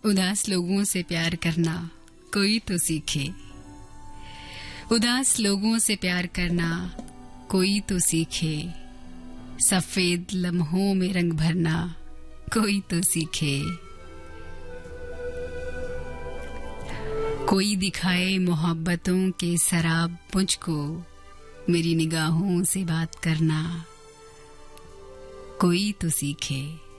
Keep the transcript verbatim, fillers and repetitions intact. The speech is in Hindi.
उदास लोगों से प्यार करना कोई तो सीखे। उदास लोगों से प्यार करना कोई तो सीखे। सफेद लम्हों में रंग भरना कोई तो सीखे। कोई दिखाए मोहब्बतों के शराब मुझको, मेरी निगाहों से बात करना कोई तो सीखे।